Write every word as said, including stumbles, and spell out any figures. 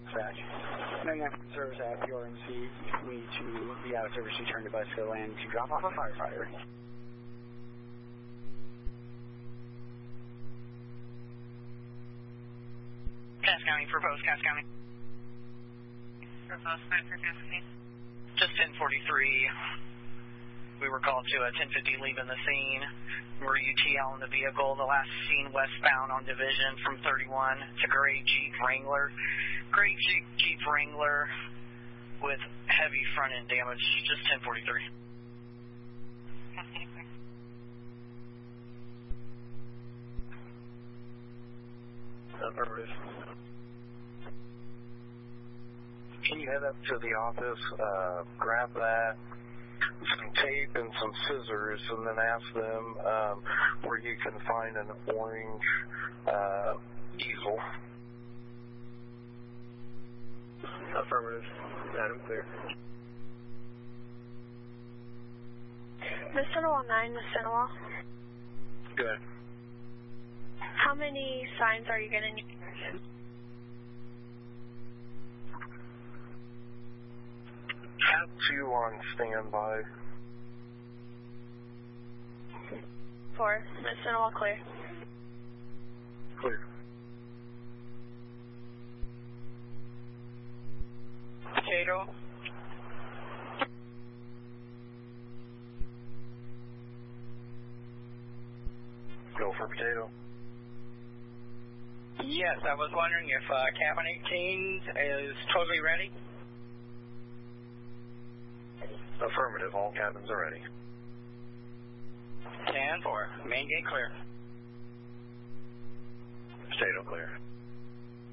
dispatch. ninety-nine service at P R M C. We need to be out of service, return to Bicycle Land to drop off a firefighter. Cass County, proposed Cass County. Proposed five for Cass County. Just ten forty-three. We were called to a ten fifty leaving the scene. We're U T L in the vehicle. The last seen westbound on Division from thirty-one. It's a gray Jeep Wrangler. Gray Jeep, Jeep Wrangler with heavy front end damage. Just ten forty-three. Affirmative. Can you head up to the office, uh, grab that, some tape and some scissors, and then ask them um, where you can find an orange uh, easel. Affirmative. Adam, clear. The Sentinel nine, the Sentinel. Good. How many signs are you going to need? Have two on standby. Four. The Sentinel clear. Clear. Potato. Go for potato. Yes, I was wondering if uh, cabin eighteen is totally ready. Affirmative. All cabins are ready. ten four. Main gate clear. Potato clear.